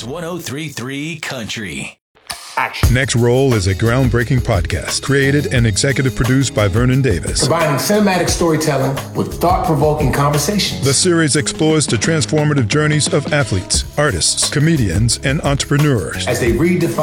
Sports 103.3 Country. Action. Next Roll is a groundbreaking podcast created and executive produced by Vernon Davis. Combining cinematic storytelling with thought-provoking conversations. The series explores the transformative journeys of athletes, artists, comedians, and entrepreneurs as they redefine